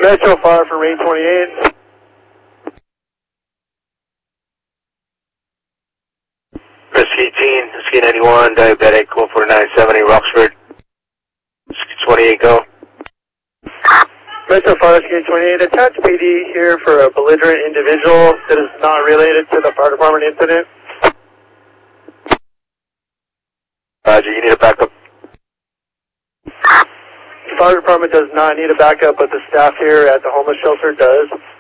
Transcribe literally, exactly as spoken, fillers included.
Metro Fire for Range twenty-eight. Rescue eighteen, Rescue ninety-one, Diabetic, one four nine seventy, Roxford. Rescue twenty-eight, go. Metro Fire Rescue twenty-eight, attach P D here for a belligerent individual that is not related to the fire department incident. Roger, you need a backup. The fire department does not need a backup, but the staff here at the homeless shelter does.